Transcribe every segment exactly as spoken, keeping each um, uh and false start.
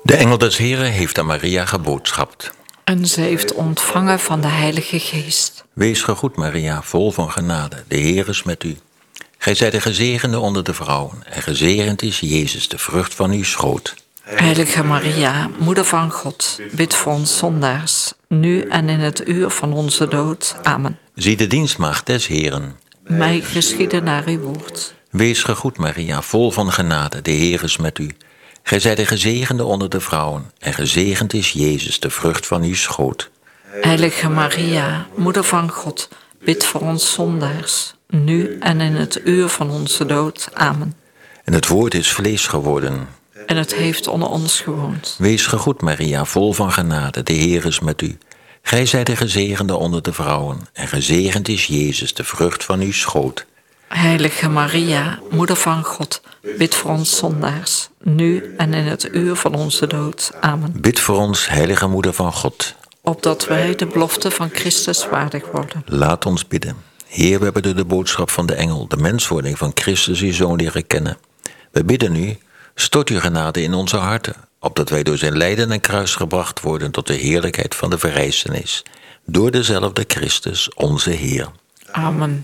De engel des Heren heeft aan Maria geboodschapt. En ze heeft ontvangen van de Heilige Geest. Wees gegroet, Maria, vol van genade. De Heer is met u. Gij zijt de gezegende onder de vrouwen, en gezegend is Jezus, de vrucht van uw schoot. Heilige Maria, Moeder van God, bid voor ons zondaars, nu en in het uur van onze dood. Amen. Zie de dienstmaagd des Heren. Mij geschieden naar uw woord. Wees gegroet, Maria, vol van genade. De Heer is met u. Gij zijt de gezegende onder de vrouwen, en gezegend is Jezus, de vrucht van uw schoot. Heilige Maria, Moeder van God, bid voor ons zondaars, nu en in het uur van onze dood. Amen. En het woord is vlees geworden. En het heeft onder ons gewoond. Wees gegroet, Maria, vol van genade. De Heer is met u. Gij zijt de gezegende onder de vrouwen, en gezegend is Jezus, de vrucht van uw schoot. Heilige Maria, Moeder van God, bid voor ons zondaars, nu en in het uur van onze dood. Amen. Bid voor ons, heilige Moeder van God. Opdat wij de belofte van Christus waardig worden. Laat ons bidden. Heer, we hebben door de boodschap van de engel de menswording van Christus, uw Zoon, leren kennen. We bidden u, stort uw genade in onze harten, opdat wij door zijn lijden en kruis gebracht worden tot de heerlijkheid van de verrijzenis. Door dezelfde Christus, onze Heer. Amen.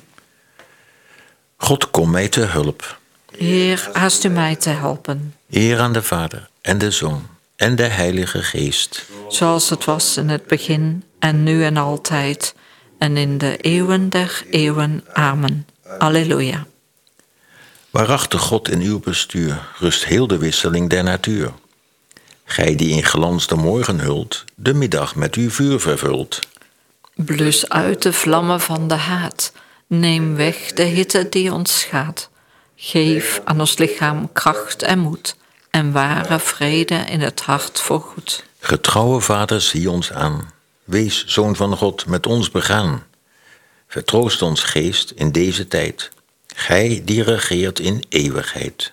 God, kom mij te hulp. Heer, haast u mij te helpen. Eer aan de Vader en de Zoon en de Heilige Geest. Zoals het was in het begin en nu en altijd en in de eeuwen der eeuwen. Amen. Alleluia. Waarachtig God in uw bestuur rust heel de wisseling der natuur. Gij die in glans de morgen hult, de middag met uw vuur vervult. Blus uit de vlammen van de haat. Neem weg de hitte die ons schaadt. Geef aan ons lichaam kracht en moed. En ware vrede in het hart voorgoed. Getrouwe Vader, zie ons aan. Wees, Zoon van God, met ons begaan. Vertroost ons geest in deze tijd. Gij die regeert in eeuwigheid.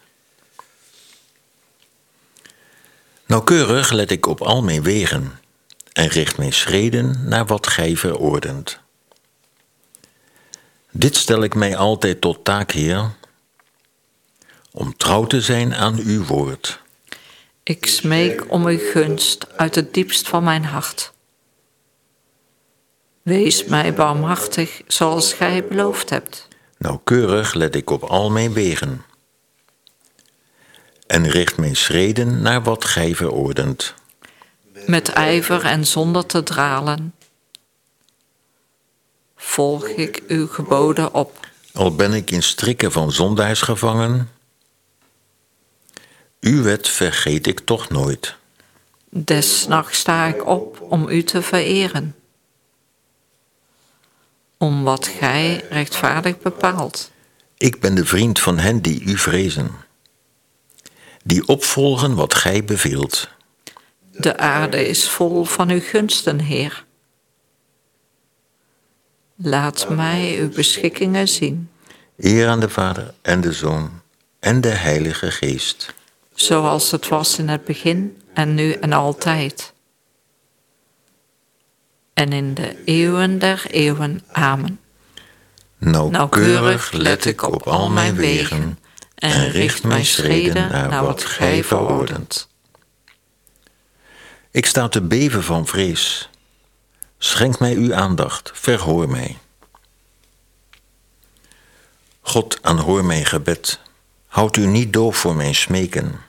Nauwkeurig let ik op al mijn wegen. En richt mijn schreden naar wat gij verordent. Dit stel ik mij altijd tot taak, Heer, om trouw te zijn aan uw woord. Ik smeek om uw gunst uit het diepst van mijn hart. Wees mij barmhartig zoals gij beloofd hebt. Nauwkeurig let ik op al mijn wegen. En richt mijn schreden naar wat gij verordent. Met ijver en zonder te dralen volg ik uw geboden op. Al ben ik in strikken van zondaars gevangen, uw wet vergeet ik toch nooit. Des nachts sta ik op om u te vereren, om wat gij rechtvaardig bepaalt. Ik ben de vriend van hen die u vrezen, die opvolgen wat gij beveelt. De aarde is vol van uw gunsten, Heer. Laat mij uw beschikkingen zien. Eer aan de Vader en de Zoon en de Heilige Geest. Zoals het was in het begin en nu en altijd. En in de eeuwen der eeuwen. Amen. Nauwkeurig let ik op al mijn wegen en richt mijn schreden naar wat gij verordent. Ik sta te beven van vrees. Schenk mij uw aandacht, verhoor mij. God, aanhoor mijn gebed. Houd u niet doof voor mijn smeken.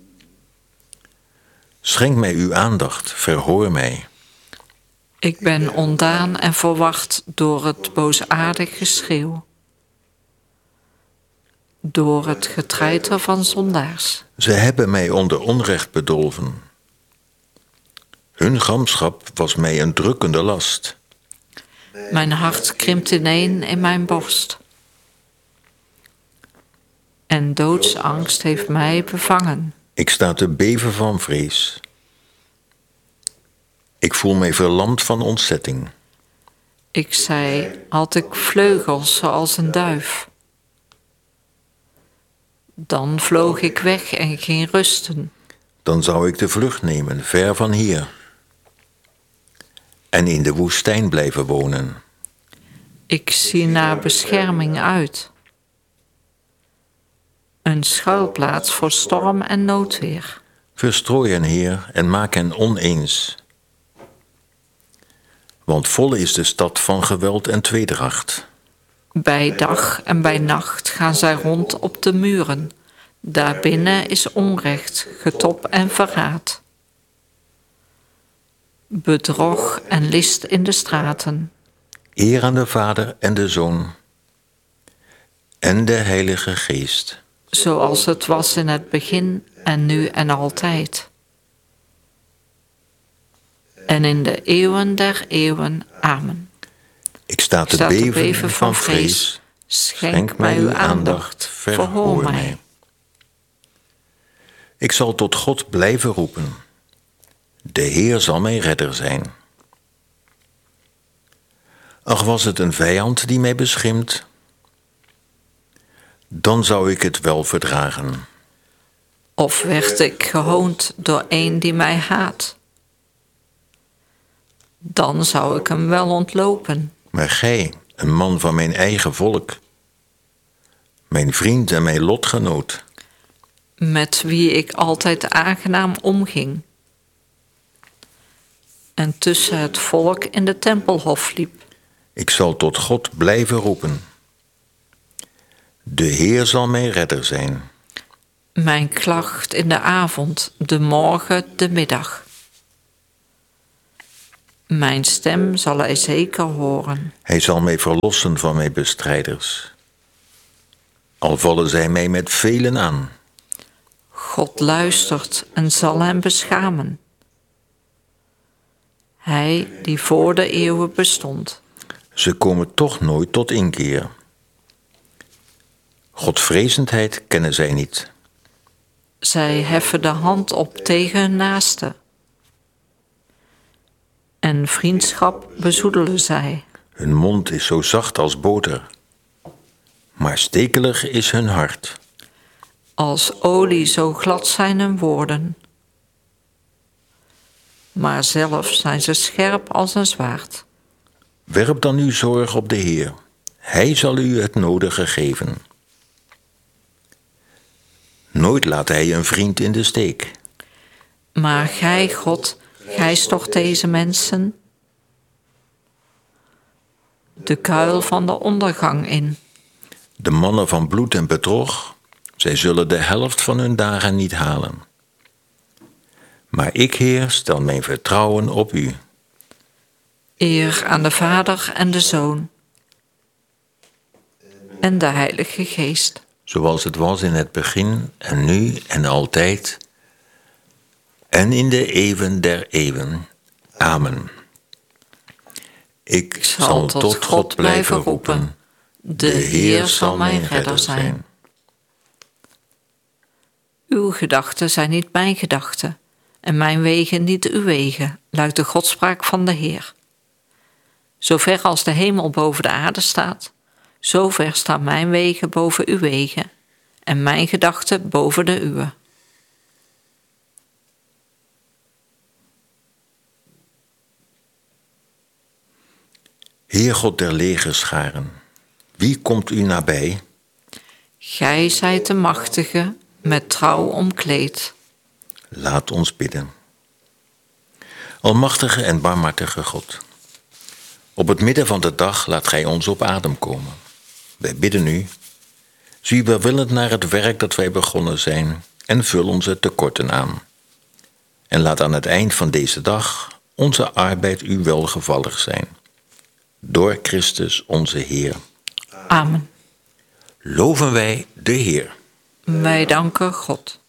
Schenk mij uw aandacht, verhoor mij. Ik ben ontdaan en verward door het boosaardig geschreeuw. Door het getreiter van zondaars. Ze hebben mij onder onrecht bedolven. Hun gramschap was mij een drukkende last. Mijn hart krimpt ineen in mijn borst. En doodsangst heeft mij bevangen. Ik sta te beven van vrees. Ik voel mij verlamd van ontzetting. Ik zei, had ik vleugels zoals een duif. Dan vloog ik weg en ging rusten. Dan zou ik de vlucht nemen, ver van hier. En in de woestijn blijven wonen. Ik zie naar bescherming uit. Een schuilplaats voor storm en noodweer. Verstrooi hen, Heer, en maak hen oneens. Want vol is de stad van geweld en tweedracht. Bij dag en bij nacht gaan zij rond op de muren. Daarbinnen is onrecht, getop en verraad. Bedrog en list in de straten. Eer aan de Vader en de Zoon en de Heilige Geest. Zoals het was in het begin en nu en altijd. En in de eeuwen der eeuwen. Amen. Ik sta te sta te beven, beven van van vrees. vrees. Schenk mij uw aandacht, verhoor mij. Ik zal tot God blijven roepen. De Heer zal mijn redder zijn. Ach, was het een vijand die mij beschimpt, dan zou ik het wel verdragen. Of werd ik gehoond door een die mij haat, dan zou ik hem wel ontlopen. Maar gij, een man van mijn eigen volk, mijn vriend en mijn lotgenoot, met wie ik altijd aangenaam omging en tussen het volk in de tempelhof liep. ik zal tot God blijven roepen. De Heer zal mijn redder zijn. Mijn klacht in de avond, de morgen, de middag. Mijn stem zal hij zeker horen. Hij zal mij verlossen van mijn bestrijders. Al vallen zij mij met velen aan. God luistert en zal hem beschamen. Hij die voor de eeuwen bestond. Ze komen toch nooit tot inkeer. Godvrezendheid kennen zij niet. Zij heffen de hand op tegen hun naaste. En vriendschap bezoedelen zij. Hun mond is zo zacht als boter, maar stekelig is hun hart. Als olie zo glad zijn hun woorden. Maar zelf zijn ze scherp als een zwaard. Werp dan uw zorg op de Heer. Hij zal u het nodige geven. Nooit laat hij een vriend in de steek. Maar gij, God, gij stocht deze mensen de kuil van de ondergang in. De mannen van bloed en bedrog, zij zullen de helft van hun dagen niet halen. Maar ik, Heer, stel mijn vertrouwen op u. Eer aan de Vader en de Zoon en de Heilige Geest. Zoals het was in het begin en nu en altijd en in de eeuwen der eeuwen. Amen. Ik zal tot God blijven roepen. De Heer zal mijn redder zijn. Uw gedachten zijn niet mijn gedachten en mijn wegen niet uw wegen, luidt de godspraak van de Heer. Zover als de hemel boven de aarde staat, zover staan mijn wegen boven uw wegen en mijn gedachten boven de uwe. Heer God der legerscharen, wie komt u nabij? Gij zijt de machtige, met trouw omkleed. Laat ons bidden. Almachtige en barmhartige God, op het midden van de dag laat gij ons op adem komen. Wij bidden u, zie welwillend naar het werk dat wij begonnen zijn en vul onze tekorten aan. En laat aan het eind van deze dag onze arbeid u welgevallig zijn. Door Christus onze Heer. Amen. Loven wij de Heer. Wij danken God.